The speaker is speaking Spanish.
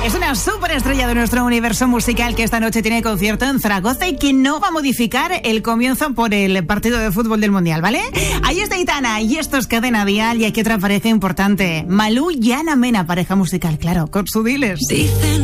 Es una superestrella de nuestro universo musical que esta noche tiene concierto en Zaragoza y que no va a modificar el comienzo por el partido de fútbol del Mundial, ¿vale? Ahí está Aitana y esto es Cadena Dial y aquí otra pareja importante. Malú y Ana Mena, pareja musical, claro, con su Diles. Dicen